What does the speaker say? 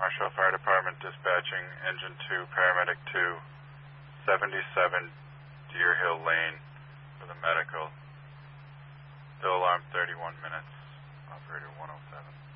Marshall Fire Department dispatching Engine 2, Paramedic 2, 77 Deer Hill Lane for the medical. Still alarm 31 minutes. Operator 107.